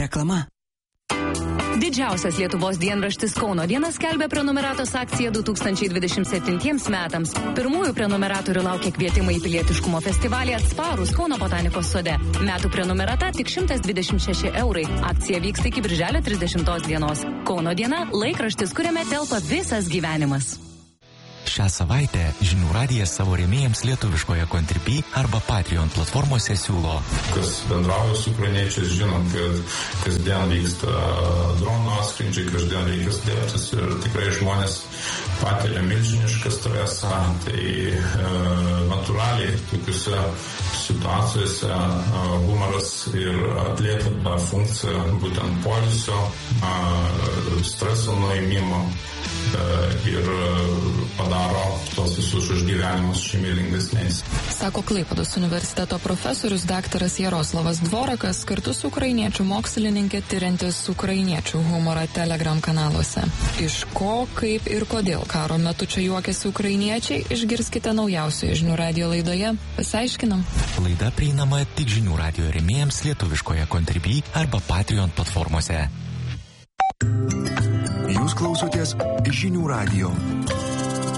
reklama. Didžiausias Lietuvos dienraštis Kauno diena skelbia prenumeratos akciją 2027 metams. Pirmųjų prenumeratorių laukia kvietimai į pilietiškumo festivalį Atsparūs Kauno botanikos sode. Metų prenumerata tik 126 €. Akcija vyksta iki birželio 30 dienos. Kauno diena – laikraštis, kuriame telpa visas gyvenimas. Šią savaitę Žinių radijas savo rėmėjams lietuviškoje Contribui arba Patreon platformose siūlo. Kas bendrauja su ukrainiečiais, žinom, kad kasdien vyksta dronų atskrydžiai, kasdien reikia dėtis ir tikrai žmonės patiria milžinišką stresą. Tai natūraliai tokiuose situacijose humoras ir atlieka tą funkciją būtent poilsio, streso nuėmimo ir padaro tos visus užgyvenimus šeimilingesniais. Sako Klaipėdos universiteto profesorius daktaras Jaroslavas Dvorakas kartu su ukrainiečių mokslininkė tyriantis ukrainiečių humorą Telegram kanaluose. Iš ko, kaip ir kodėl karo metu čia juokiasi ukrainiečiai, išgirskite naujausioje Žinių radijo laidoje. Pasiaiškinam. Laida prieinama tik Žinių radijo rėmėjams lietuviškoje Contribui arba Patreon platformose. Jūs klausotės Žinių radijo.